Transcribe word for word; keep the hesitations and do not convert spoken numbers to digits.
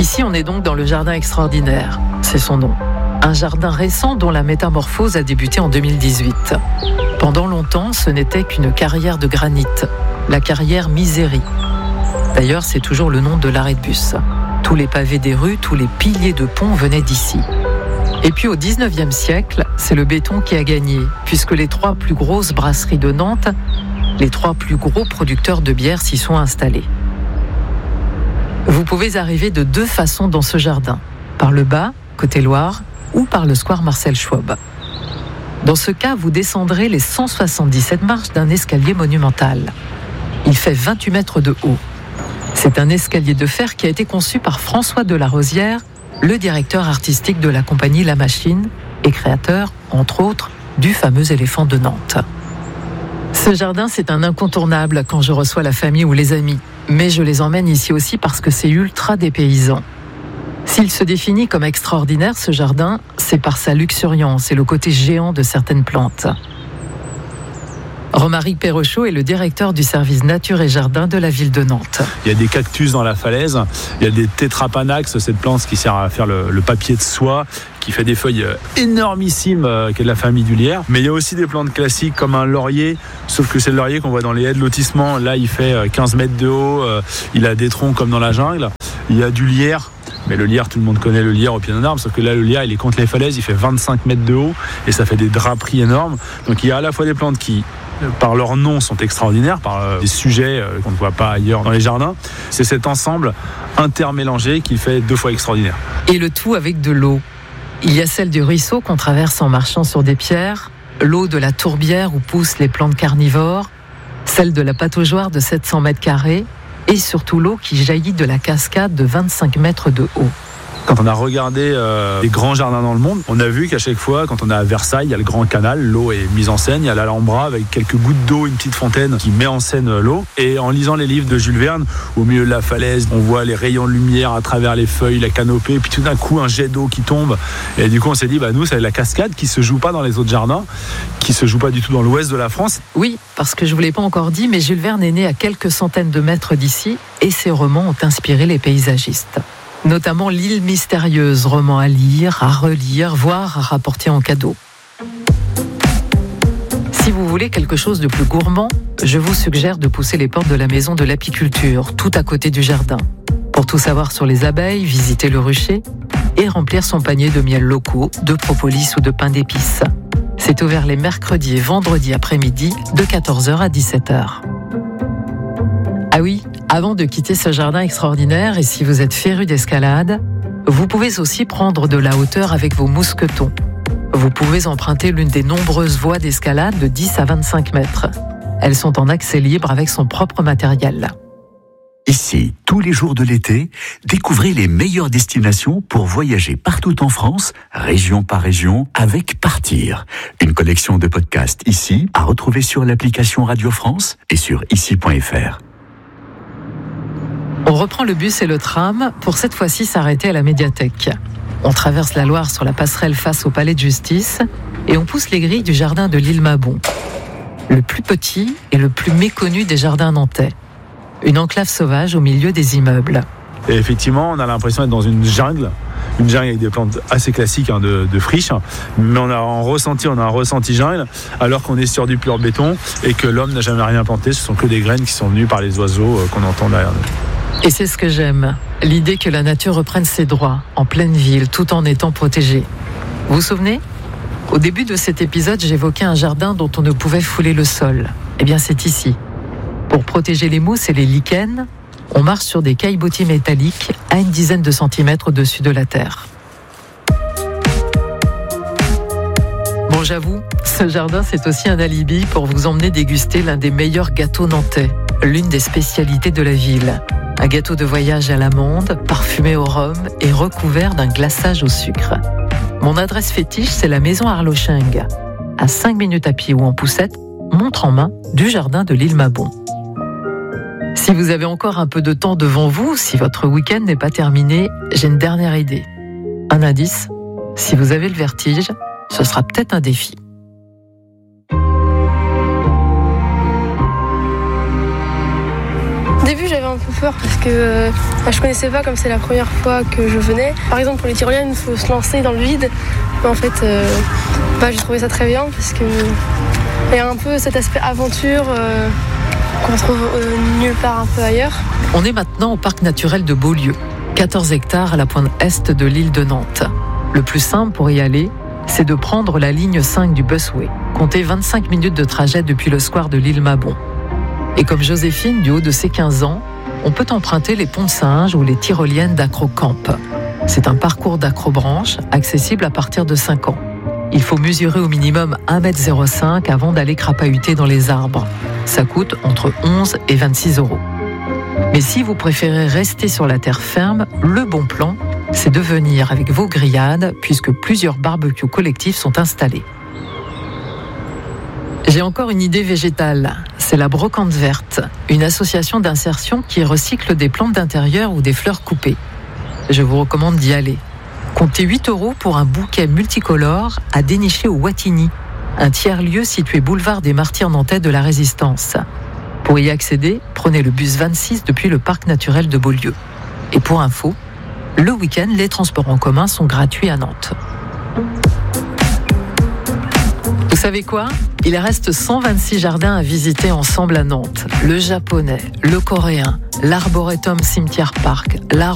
Ici, on est donc dans le jardin extraordinaire, c'est son nom. Un jardin récent dont la métamorphose a débuté en deux mille dix-huit. Pendant longtemps, ce n'était qu'une carrière de granit, la carrière Misery. D'ailleurs, c'est toujours le nom de l'arrêt de bus. Tous les pavés des rues, tous les piliers de ponts venaient d'ici. Et puis au dix-neuvième siècle, c'est le béton qui a gagné, puisque les trois plus grosses brasseries de Nantes, les trois plus gros producteurs de bière s'y sont installés. Vous pouvez arriver de deux façons dans ce jardin, par le bas, côté Loire, ou par le square Marcel Schwob. Dans ce cas, vous descendrez les cent soixante-dix-sept marches d'un escalier monumental. Il fait vingt-huit mètres de haut. C'est un escalier de fer qui a été conçu par François Delarosière, le directeur artistique de la compagnie La Machine et créateur, entre autres, du fameux éléphant de Nantes. Ce jardin, c'est un incontournable quand je reçois la famille ou les amis. Mais je les emmène ici aussi parce que c'est ultra dépaysant. S'il se définit comme extraordinaire, ce jardin, c'est par sa luxuriance et le côté géant de certaines plantes. Romaric Perrochot est le directeur du service nature et jardin de la ville de Nantes. Il y a des cactus dans la falaise, il y a des tétrapanax, cette plante qui sert à faire le, le papier de soie, qui fait des feuilles énormissimes, euh, qui est de la famille du lierre. Mais il y a aussi des plantes classiques comme un laurier, sauf que c'est le laurier qu'on voit dans les haies de lotissement. Là, il fait quinze mètres de haut, euh, il a des troncs comme dans la jungle. Il y a du lierre. Mais le lierre, tout le monde connaît le lierre au pied d'un arbre, sauf que là, le lierre, il est contre les falaises, il fait vingt-cinq mètres de haut et ça fait des draperies énormes. Donc il y a à la fois des plantes qui, par leur nom, sont extraordinaires, par des sujets qu'on ne voit pas ailleurs dans les jardins. C'est cet ensemble intermélangé qui fait deux fois extraordinaire. Et le tout avec de l'eau. Il y a celle du ruisseau qu'on traverse en marchant sur des pierres, l'eau de la tourbière où poussent les plantes carnivores, celle de la pataugeoire de sept cents mètres carrés, et surtout l'eau qui jaillit de la cascade de vingt-cinq mètres de haut. Quand on a regardé euh, les grands jardins dans le monde, on a vu qu'à chaque fois, quand on est à Versailles, il y a le grand canal, l'eau est mise en scène, il y a l'Alhambra avec quelques gouttes d'eau, une petite fontaine qui met en scène l'eau. Et en lisant les livres de Jules Verne, au milieu de la falaise, on voit les rayons de lumière à travers les feuilles, la canopée, puis tout d'un coup un jet d'eau qui tombe. Et du coup, on s'est dit, bah nous, c'est la cascade qui se joue pas dans les autres jardins, qui se joue pas du tout dans l'ouest de la France. Oui, parce que je vous l'ai pas encore dit, mais Jules Verne est né à quelques centaines de mètres d'ici, et ses romans ont inspiré les paysagistes. Notamment L'île mystérieuse, roman à lire, à relire, voire à rapporter en cadeau. Si vous voulez quelque chose de plus gourmand, je vous suggère de pousser les portes de la maison de l'apiculture, tout à côté du jardin. Pour tout savoir sur les abeilles, visiter le rucher et remplir son panier de miel locaux, de propolis ou de pain d'épices. C'est ouvert les mercredis et vendredis après-midi de quatorze heures à dix-sept heures. Ah oui, avant de quitter ce jardin extraordinaire, et si vous êtes féru d'escalade, vous pouvez aussi prendre de la hauteur avec vos mousquetons. Vous pouvez emprunter l'une des nombreuses voies d'escalade de dix à vingt-cinq mètres. Elles sont en accès libre avec son propre matériel. Ici, tous les jours de l'été, découvrez les meilleures destinations pour voyager partout en France, région par région, avec Partir. Une collection de podcasts ici, à retrouver sur l'application Radio France et sur ici point f r. On reprend le bus et le tram pour cette fois-ci s'arrêter à la médiathèque. On traverse la Loire sur la passerelle face au palais de justice et on pousse les grilles du jardin de l'île Mabon. Le plus petit et le plus méconnu des jardins nantais. Une enclave sauvage au milieu des immeubles. Et effectivement, on a l'impression d'être dans une jungle, une jungle avec des plantes assez classiques hein, de, de friches, mais on a un ressenti, on a un ressenti jungle, alors qu'on est sur du pur béton et que l'homme n'a jamais rien planté. Ce sont que des graines qui sont venues par les oiseaux euh, qu'on entend derrière nous. Et c'est ce que j'aime, l'idée que la nature reprenne ses droits en pleine ville, tout en étant protégée. Vous vous souvenez ? Au début de cet épisode, j'évoquais un jardin dont on ne pouvait fouler le sol. Eh bien, c'est ici. Pour protéger les mousses et les lichens, on marche sur des caillebotis métalliques à une dizaine de centimètres au-dessus de la terre. Bon, j'avoue, ce jardin, c'est aussi un alibi pour vous emmener déguster l'un des meilleurs gâteaux nantais, l'une des spécialités de la ville. Un gâteau de voyage à l'amande, parfumé au rhum et recouvert d'un glaçage au sucre. Mon adresse fétiche, c'est la maison Arlocheng, à cinq minutes à pied ou en poussette, montre en main du jardin de l'île Mabon. Si vous avez encore un peu de temps devant vous, si votre week-end n'est pas terminé, j'ai une dernière idée. Un indice, si vous avez le vertige, ce sera peut-être un défi. Au début, j'avais un peu peur parce que euh, bah, je connaissais pas, comme c'est la première fois que je venais. Par exemple, pour les tyroliennes, il faut se lancer dans le vide. Mais en fait, euh, bah, j'ai trouvé ça très bien parce que il y a un peu cet aspect aventure euh, qu'on trouve euh, nulle part un peu ailleurs. On est maintenant au parc naturel de Beaulieu, quatorze hectares à la pointe est de l'île de Nantes. Le plus simple pour y aller, c'est de prendre la ligne cinq du Busway. Comptez vingt-cinq minutes de trajet depuis le square de l'île Mabon. Et comme Joséphine, du haut de ses quinze ans, on peut emprunter les ponts de singes ou les tyroliennes d'Acrocamp. C'est un parcours d'acrobranche accessible à partir de cinq ans. Il faut mesurer au minimum un mètre zéro cinq avant d'aller crapahuter dans les arbres. Ça coûte entre onze et vingt-six euros. Mais si vous préférez rester sur la terre ferme, le bon plan, c'est de venir avec vos grillades puisque plusieurs barbecues collectifs sont installés. J'ai encore une idée végétale, c'est la Brocante Verte, une association d'insertion qui recycle des plantes d'intérieur ou des fleurs coupées. Je vous recommande d'y aller. Comptez huit euros pour un bouquet multicolore à dénicher au Wattignies, un tiers-lieu situé boulevard des Martyrs nantais de la Résistance. Pour y accéder, prenez le bus vingt-six depuis le parc naturel de Beaulieu. Et pour info, le week-end, les transports en commun sont gratuits à Nantes. Vous savez quoi ? Il reste cent vingt-six jardins à visiter ensemble à Nantes. Le japonais, le coréen, l'arboretum cimetière parc, la